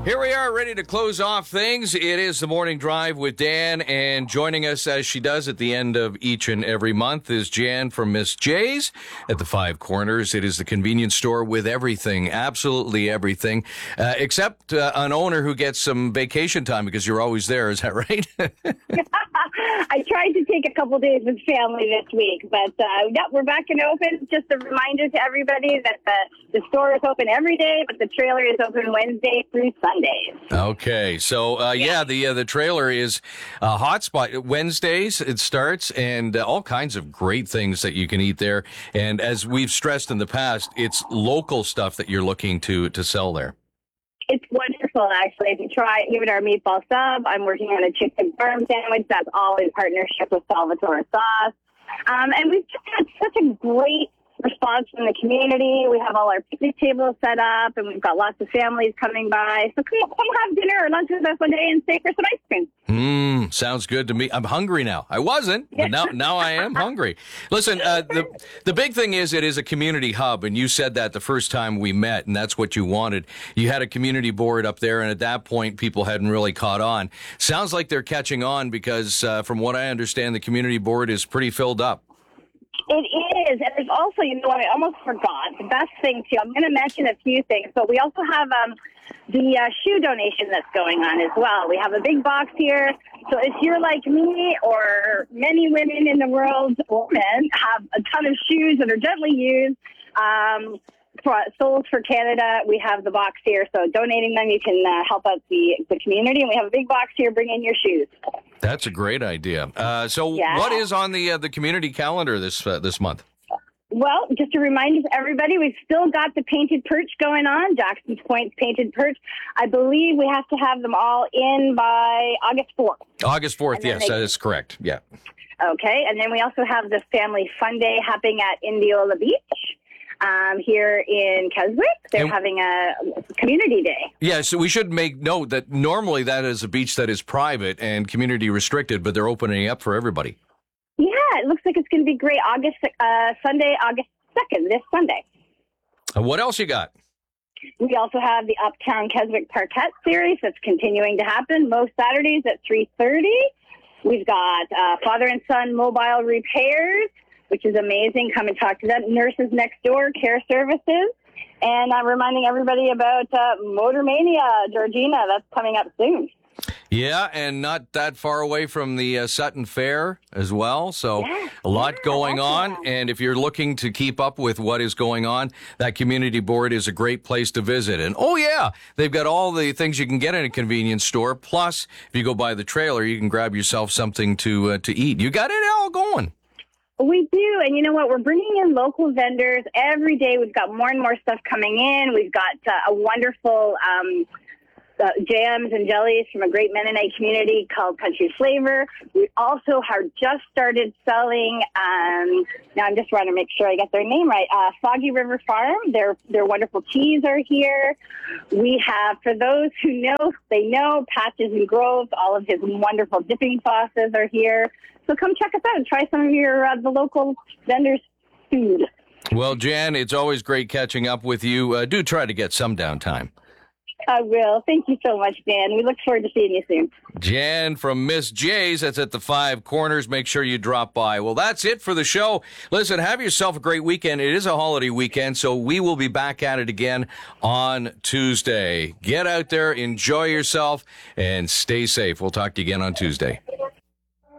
Here we are, ready to close off things. It is the Morning Drive with Dan, and joining us as she does at the end of each and every month is Jan from Miss J's at the Five Corners. It is the convenience store with everything, absolutely everything, except an owner who gets some vacation time because you're always there. Is that right? I tried to take a couple days with family this week, but yeah, we're back and open. Just a reminder to everybody that the store is open every day, but the trailer is open Wednesday through Sundays. Okay, so the trailer is a hot spot. Wednesdays it starts, and all kinds of great things that you can eat there. And as we've stressed in the past, it's local stuff that you're looking to sell there. It's wonderful, actually. If you try even our meatball sub, I'm working on a chicken farm sandwich that's all in partnership with Salvatore Sauce. And we've just had such a great response from the community. We have all our picnic tables set up, and we've got lots of families coming by. So come have dinner or lunch with us one day and stay for some ice cream. Sounds good to me. I'm hungry now. I wasn't, but now I am hungry. Listen, the big thing is it is a community hub, and you said that the first time we met, and that's what you wanted. You had a community board up there, and at that point, people hadn't really caught on. Sounds like they're catching on because, from what I understand, the community board is pretty filled up. It is, and there's also, you know what, I almost forgot, the best thing, too, I'm going to mention a few things, but we also have the shoe donation that's going on as well. We have a big box here, so if you're like me or many women in the world, or men, have a ton of shoes that are gently used, for Souls for Canada, we have the box here, so donating them, you can help out the community, and we have a big box here, bring in your shoes. That's a great idea. What is on the community calendar this month? Well, just a reminder to everybody, we've still got the painted perch going on, Jackson's Point's painted perch. I believe we have to have them all in by August 4th. August 4th, yes, that is correct, yeah. Okay, and then we also have the Family Fun Day happening at Indiola Beach. Here in Keswick, they're having a community day. Yeah, so we should make note that normally that is a beach that is private and community restricted, but they're opening up for everybody. Yeah, it looks like it's going to be great. Sunday, August 2nd, this Sunday. What else you got? We also have the Uptown Keswick Parquet series that's continuing to happen most Saturdays at 3:30. We've got father and son mobile repairs, which is amazing. Come and talk to them. Nurses Next Door, Care Services. And I'm reminding everybody about Motor Mania, Georgina. That's coming up soon. Yeah, and not that far away from the Sutton Fair as well. So a lot going on. And if you're looking to keep up with what is going on, that community board is a great place to visit. And they've got all the things you can get in a convenience store. Plus, if you go by the trailer, you can grab yourself something to eat. You got it all going. We do, and you know what? We're bringing in local vendors every day. We've got more and more stuff coming in. We've got a wonderful jams and jellies from a great Mennonite community called Country Flavor. We also have just started selling, now I'm just trying to make sure I get their name right, Foggy River Farm. Their wonderful teas are here. We have, for those who know, they know, Patches and Groves, all of his wonderful dipping sauces are here. So come check us out and try some of the local vendors' food. Well, Jan, it's always great catching up with you. Do try to get some downtime. I will. Thank you so much, Dan. We look forward to seeing you soon. Jan from Miss J's, that's at the Five Corners. Make sure you drop by. Well, that's it for the show. Listen, have yourself a great weekend. It is a holiday weekend, so we will be back at it again on Tuesday. Get out there, enjoy yourself, and stay safe. We'll talk to you again on Tuesday.